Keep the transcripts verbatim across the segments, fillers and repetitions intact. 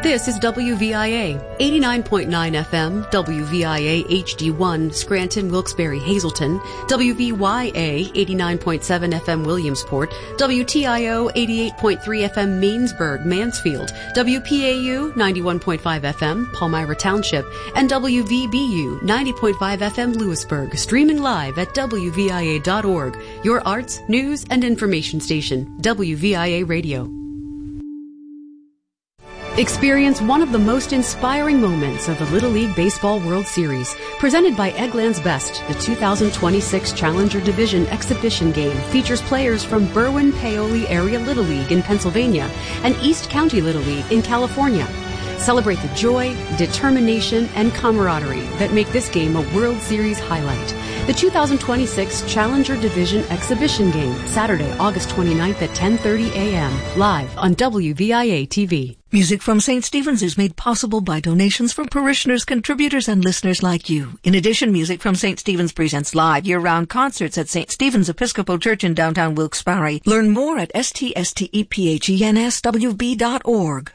This is W V I A, eighty-nine point nine F M, W V I A H D one, Scranton, Wilkes-Barre, Hazleton, W V Y A, eighty-nine point seven F M, Williamsport, W T I O, eighty-eight point three F M, Mainsburg, Mansfield, W P A U, ninety-one point five F M, Palmyra Township, and W V B U, ninety point five F M, Lewisburg, streaming live at W V I A dot org, your arts, news, and information station, W V I A Radio. Experience one of the most inspiring moments of the Little League Baseball World Series. Presented by Eggland's Best, the two thousand twenty-six Challenger Division exhibition game features players from Berwyn-Paoli Area Little League in Pennsylvania and East County Little League in California. Celebrate the joy, determination, and camaraderie that make this game a World Series highlight. The two thousand twenty-six Challenger Division exhibition game, Saturday, August twenty-ninth at ten thirty a.m., live on W V I A T V. Music from Saint Stephen's is made possible by donations from parishioners, contributors, and listeners like you. In addition, Music from Saint Stephen's presents live year-round concerts at Saint Stephen's Episcopal Church in downtown Wilkes-Barre. Learn more at s t s t e p h e n s w b dot org.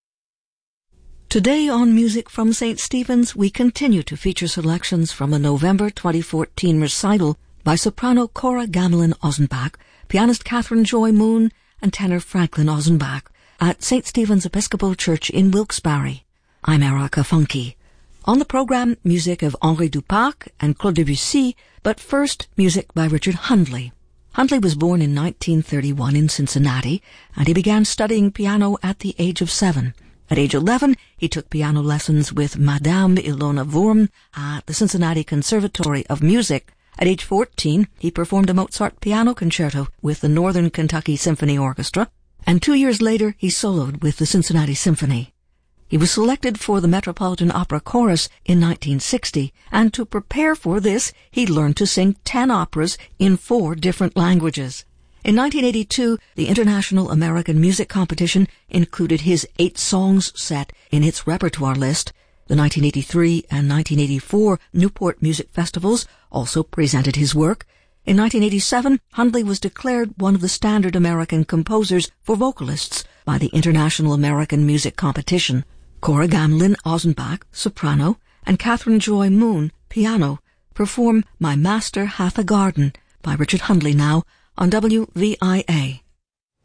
Today on Music from Saint Stephen's, we continue to feature selections from a November twenty fourteen recital by soprano Cora Gamelin Ozenbach, pianist Catherine Joy Moon, and tenor Franklin Ozenbach at Saint Stephen's Episcopal Church in Wilkes-Barre. I'm Erica Funke. On the program, music of Henri Duparc and Claude Debussy, but first, music by Richard Hundley. Hundley was born in nineteen thirty-one in Cincinnati, and he began studying piano at the age of seven. At age eleven, he took piano lessons with Madame Ilona Wurm at the Cincinnati Conservatory of Music. At age fourteen, he performed a Mozart piano concerto with the Northern Kentucky Symphony Orchestra, and two years later he soloed with the Cincinnati Symphony. He was selected for the Metropolitan Opera Chorus in nineteen sixty, and to prepare for this, he learned to sing ten operas in four different languages. In nineteen eighty-two, the International American Music Competition included his eight songs set in its repertoire list. The nineteen eighty-three and nineteen eighty-four Newport Music Festivals also presented his work. In nineteen eighty-seven, Hundley was declared one of the standard American composers for vocalists by the International American Music Competition. Cora Gamelin Ozenbach, soprano, and Catherine Joy Moon, piano, perform My Master Hath a Garden by Richard Hundley now on W V I A.